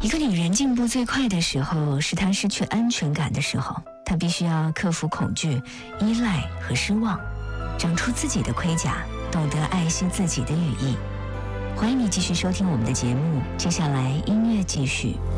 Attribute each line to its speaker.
Speaker 1: 一个女人进步最快的时候，是她失去安全感的时候。她必须要克服恐惧、依赖和失望，长出自己的盔甲，懂得爱惜自己的羽翼。欢迎你继续收听我们的节目，接下来音乐继续。